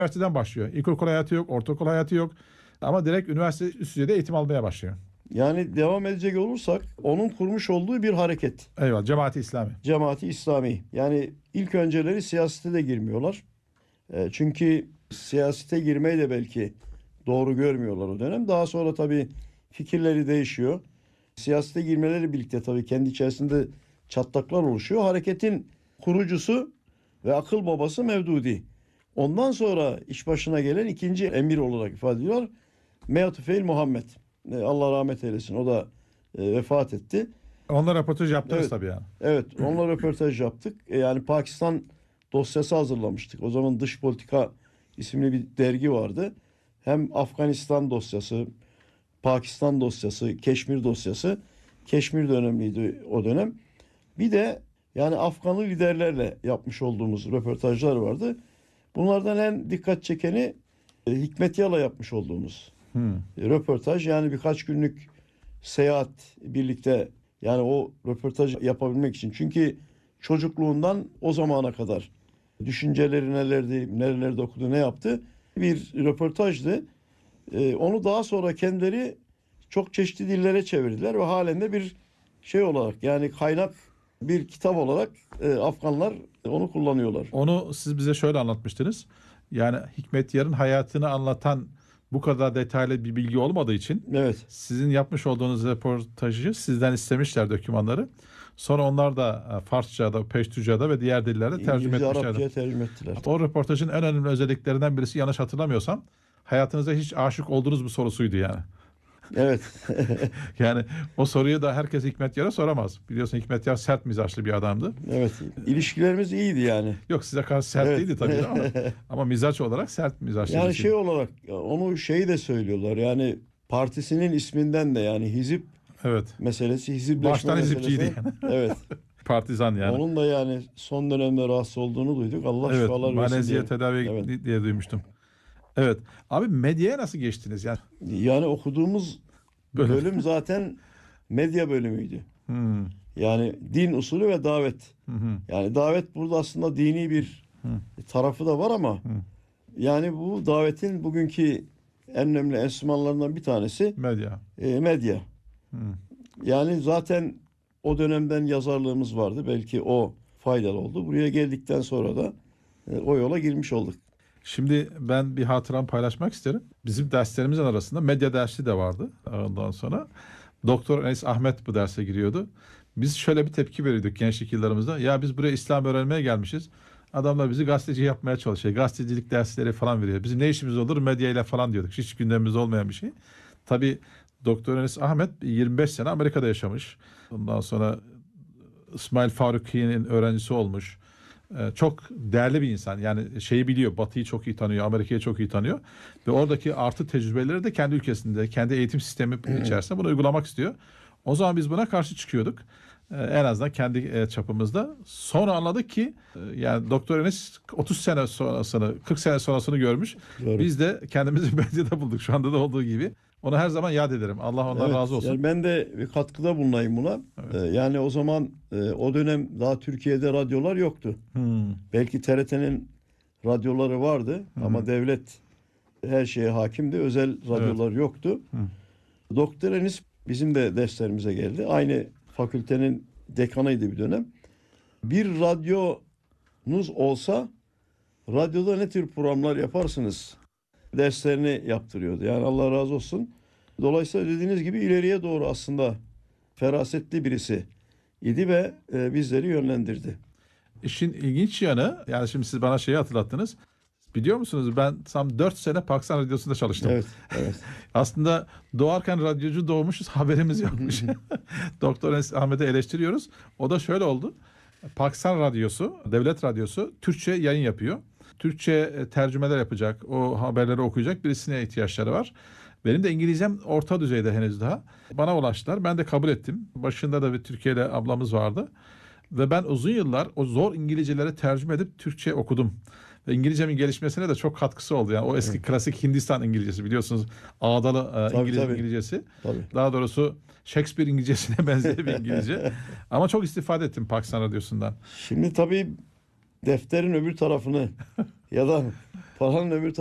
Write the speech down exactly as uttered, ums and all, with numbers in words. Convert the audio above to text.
üniversiteden başlıyor. İlkokul hayatı yok, ortaokul hayatı yok. Ama direkt üniversite üst düzeyde eğitim almaya başlıyor. Yani devam edecek olursak onun kurmuş olduğu bir hareket. Eyvallah. Cemaati İslami. Cemaati İslami. Yani ilk önceleri siyasete de girmiyorlar. E, çünkü siyasete girmeyi de belki doğru görmüyorlar o dönem. Daha sonra tabii fikirleri değişiyor. Siyasete girmeleri birlikte tabii kendi içerisinde çatlaklar oluşuyor. Hareketin kurucusu ve akıl babası Mevdudi. Ondan sonra iş başına gelen ikinci emir olarak ifade ediyorlar. Meatüfeil Muhammed. E, Allah rahmet eylesin. O da e, vefat etti. Onunla röportaj yaptınız Evet. tabii yani. Evet, onunla röportaj yaptık. E, yani Pakistan dosyası hazırlamıştık. O zaman Dış Politika isimli bir dergi vardı. Hem Afganistan dosyası, Pakistan dosyası, Keşmir dosyası. Keşmir de önemliydi o dönem. Bir de yani Afganlı liderlerle yapmış olduğumuz röportajlar vardı. Bunlardan en dikkat çekeni e, Hikmet Yal'a yapmış olduğumuz Hmm. e, röportaj. Yani birkaç günlük seyahat birlikte, yani o röportaj yapabilmek için. Çünkü çocukluğundan o zamana kadar düşünceleri nelerdi, nerelerde okudu, ne yaptı bir röportajdı. E, onu daha sonra kendileri çok çeşitli dillere çevirdiler ve halen de bir şey olarak, yani kaynak bir kitap olarak e, Afganlar onu kullanıyorlar. Onu siz bize şöyle anlatmıştınız. Yani Hikmet Yar'ın hayatını anlatan bu kadar detaylı bir bilgi olmadığı için Evet. sizin yapmış olduğunuz röportajı sizden istemişler, dokümanları. Sonra onlar da Farsça'da, Peştuca'da ve diğer dillerde tercüme İngilizce, etmişler. Arapça'ya tercüme ettiler. O röportajın en önemli özelliklerinden birisi, yanlış hatırlamıyorsam, hayatınızda hiç aşık oldunuz mu sorusuydu yani. Evet. Yani o soruyu da herkes Hikmet Yar'a soramaz. Biliyorsun Hikmet Yar sert mizaçlı bir adamdı. Evet. İlişkilerimiz iyiydi yani. Yok, size karşı sert Evet. değildi tabii ama, ama mizaç olarak sert mizaçlı. Yani birisi. şey olarak onu şeyi de söylüyorlar. Yani partisinin isminden de, yani hizip Evet. meselesi, hizipleşme Baştan meselesi. hizipçiydi yani. Evet. Partizan yani. Onun da yani son dönemde rahatsız olduğunu duyduk. Allah Evet. şifalar versin Malezya diye. tedaviye Evet. gitti diye duymuştum. Evet. Abi medyaya nasıl geçtiniz yani? Yani okuduğumuz Bölüm. bölüm zaten medya bölümüydü. Hmm. Yani din usulü ve davet. Hı hı. Yani davet burada aslında dini bir Hı. tarafı da var ama yani bu davetin bugünkü en önemli enstrümanlarından bir tanesi Medya. e, medya. Hı. Yani zaten o dönemden yazarlığımız vardı. Belki o faydalı oldu. Buraya geldikten sonra da e, o yola girmiş olduk. Şimdi ben bir hatıramı paylaşmak isterim. Bizim derslerimizin arasında medya dersi de vardı. Ondan sonra Doktor Enes Ahmet bu derse giriyordu. Biz şöyle bir tepki veriyorduk gençlik yıllarımızda. Ya biz buraya İslam öğrenmeye gelmişiz. Adamlar bizi gazeteci yapmaya çalışıyor. Gazetecilik dersleri falan veriyor. Bizim ne işimiz olur medyayla falan diyorduk. Hiç gündemimizde olmayan bir şey. Tabii Doktor Enes Ahmet yirmi beş sene Amerika'da yaşamış. Ondan sonra İsmail Faruki'nin öğrencisi olmuş. Ee, çok değerli bir insan. Yani şeyi biliyor. Batı'yı çok iyi tanıyor. Amerika'yı çok iyi tanıyor. Ve oradaki artı tecrübeleri de kendi ülkesinde, kendi eğitim sistemi içerisinde bunu uygulamak istiyor. O zaman biz buna karşı çıkıyorduk. Ee, en azından kendi e, çapımızda. Sonra anladık ki e, yani Doktor Enes otuz sene sonrasını, kırk sene sonrasını görmüş. Doğru. Biz de kendimizi medyada bulduk. Şu anda da olduğu gibi. Onu her zaman yad ederim. Allah ondan Evet, razı olsun. yani ben de bir katkıda bulunayım buna. Evet. Ee, yani o zaman e, o dönem daha Türkiye'de radyolar yoktu. Hmm. Belki T R T'nin radyoları vardı ama devlet her şeye hakimdi. Özel radyolar yoktu. Doktor Enis bizim de derslerimize geldi. Aynı fakültenin dekanıydı bir dönem. Bir radyonuz olsa radyoda ne tür programlar yaparsınız derslerini yaptırıyordu. Yani Allah razı olsun. Dolayısıyla dediğiniz gibi ileriye doğru aslında ferasetli birisi idi ve e, bizleri yönlendirdi. İşin ilginç yanı, yani şimdi siz bana şeyi hatırlattınız. Biliyor musunuz, ben tam dört sene Pakistan Radyosu'nda çalıştım. Evet, evet. Aslında doğarken radyocu doğmuşuz, haberimiz yokmuş. Doktor Enes Ahmet'i eleştiriyoruz. O da şöyle oldu. Pakistan Radyosu, devlet radyosu Türkçe yayın yapıyor. Türkçe tercümeler yapacak, o haberleri okuyacak birisine ihtiyaçları var. Benim de İngilizcem orta düzeyde henüz daha. Bana ulaştılar, ben de kabul ettim. Başında da bir Türkiye'li ablamız vardı. Ve ben uzun yıllar o zor İngilizceleri tercüme edip Türkçe okudum. Ve İngilizcemin gelişmesine de çok katkısı oldu. Yani o eski evet. klasik Hindistan İngilizcesi, biliyorsunuz, ağdalı tabii, İngiliz tabii. İngilizcesi. Tabii. Daha doğrusu Shakespeare İngilizcesine benzer bir İngilizce. Ama çok istifade ettim Pakistan Radyosu'ndan. Şimdi tabii defterin öbür tarafını ya da paranın öbür